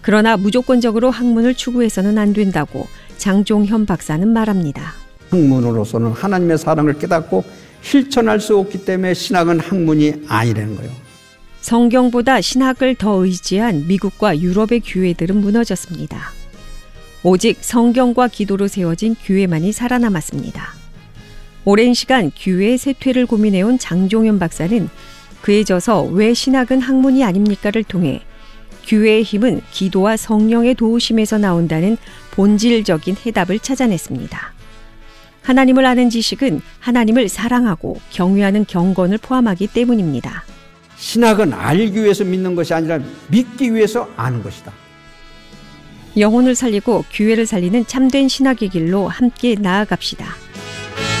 그러나 무조건적으로 학문을 추구해서는 안 된다고 장종현 박사는 말합니다. 학문으로서는 하나님의 사랑을 깨닫고 실천할 수 없기 때문에 신학은 학문이 아니라는 거예요. 성경보다 신학을 더 의지한 미국과 유럽의 교회들은 무너졌습니다. 오직 성경과 기도로 세워진 교회만이 살아남았습니다. 오랜 시간 교회의 쇠퇴를 고민해온 장종현 박사는 그에 져서 왜 신학은 학문이 아닙니까를 통해 교회의 힘은 기도와 성령의 도우심에서 나온다는 본질적인 해답을 찾아냈습니다. 하나님을 아는 지식은 하나님을 사랑하고 경외하는 경건을 포함하기 때문입니다. 신학은 알기 위해서 믿는 것이 아니라 믿기 위해서 아는 것이다. 영혼을 살리고 교회를 살리는 참된 신학의 길로 함께 나아갑시다.